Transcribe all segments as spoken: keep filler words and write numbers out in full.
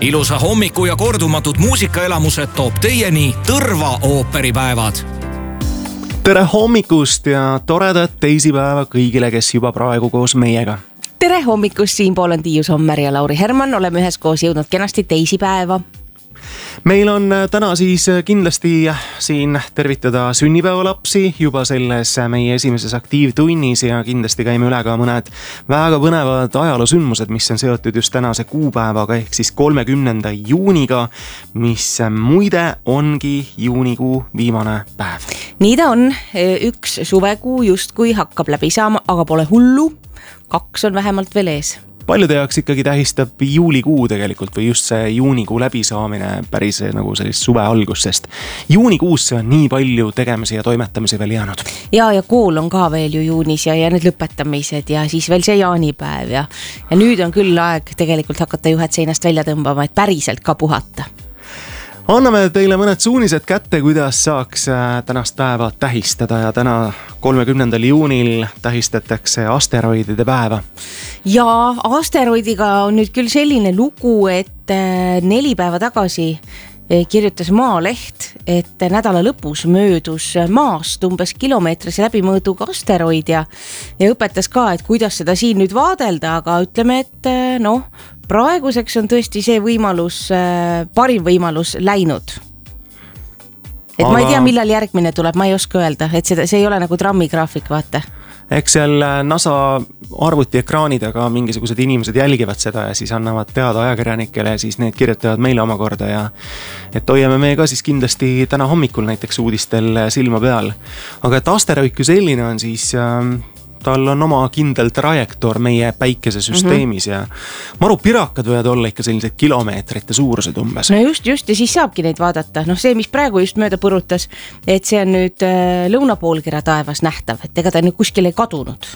Ilusa hommiku ja kordumatud muusikaelamused toob teieni Tõrva ooperipäevad. Tere hommikust ja toredat teisipäeva kõigile, kes juba praegu koos meiega. Tere hommikust, siinpool on Tiiu Sommer ja Lauri Herman. Oleme ühes koos jõudnud kenasti teisipäeva. Meil on täna siis kindlasti siin tervitada sünnipäevalapsi juba selles meie esimeses aktiivtunnis ja kindlasti käime üle ka mõned väga põnevad ajaloosündmused, mis on seotud just tänase kuupäevaga ehk siis kolmekümnenda juuniga, mis muide ongi juunikuu viimane päev. Nii ta on, üks suvekuu justkui hakkab läbi saama, aga pole hullu, kaks on vähemalt veel ees. Paljude jaoks ikkagi tähistab juulikuu tegelikult või just see juunikuu läbisaamine päris nagu sellist suve algust, sest juunikuusse on nii palju tegemisi ja toimetamisi veel jäänud. Ja, ja kool on ka veel ju juunis ja, ja need lõpetamised ja siis veel see jaanipäev ja, ja nüüd on küll aeg tegelikult hakata juhet seinast välja tõmbama, et päriselt ka puhata. Anname teile mõned suunised kätte, kuidas saaks tänast päeva tähistada ja täna kolmekümnendal juunil tähistatakse asteroidide päeva. Ja asteroidiga on nüüd küll selline lugu, et neli päeva tagasi kirjutas Maaleht, et nädala lõpus möödus maast umbes kilomeetrise läbimõõduga asteroid ja, ja õpetas ka, et kuidas seda siin nüüd vaadelda, aga ütleme, et noh, praeguseks on tõesti see võimalus, parim võimalus läinud. Et aga... ma ei tea, millal järgmine tuleb, ma ei oska öelda, et seda, see ei ole nagu trammigraafik, vaata. Eks seal NASA arvutiekraanidega mingisugused inimesed jälgivad seda ja siis annavad teada ajakirjanikele ja siis need kirjutavad meile omakorda ja et hoiame me ka siis kindlasti täna hommikul näiteks uudistel silma peal. Aga et asteroid kui selline on siis... tal on oma kindel trajektoor meie päikesesüsteemis mm-hmm. ja marupirakad võivad olla ikka sellised kilomeetrite suurused umbes. No just, just ja siis saabki neid vaadata. Noh, see, mis praegu just mööda põrutas, et see on nüüd äh, lõunapoolkera taevas nähtav, et ega ta nüüd kuskil ei kadunud.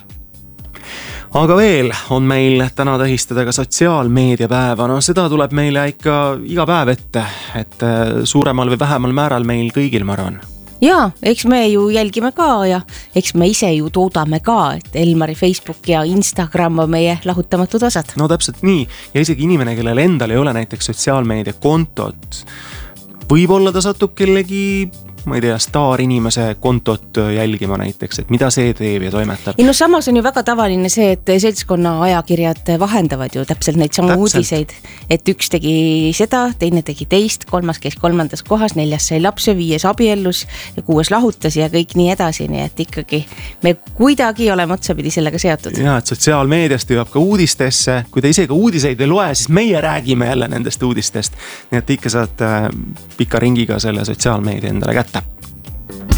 Aga veel on meil täna tähistada ka sotsiaalmeediapäeva. No seda tuleb meile ikka iga päev ette, et äh, suuremal või vähemal määral meil kõigil, ma arvan. Ja, eks me ju jälgime ka ja eks me ise ju toodame ka, et Elmari Facebook ja Instagram on meie lahutamatud osad. No täpselt nii ja isegi inimene, kellel endal ei ole näiteks sotsiaalmeedia kontot, võib-olla ta satub kellegi, ma ei tea, staar inimese kontot jälgima näiteks, et mida see teeb ja toimetab. Ja no samas on ju väga tavaline see, et seltskonna ajakirjad vahendavad ju täpselt neid samu uudiseid, et üks tegi seda, teine tegi teist, kolmas käis kolmandas kohas, neljas sai lapse, viies abiellus ja kuues lahutas ja kõik nii edasi, nii et ikkagi me kuidagi oleme otsapidi sellega seotud. Ja, et sotsiaalmeediast jõuab ka uudistesse, kui te isegi uudiseid ei loe, siis meie räägime jälle nendest uudistest, nii et ikka saad pika ringiga selle sotsiaalmeedia endale kätte.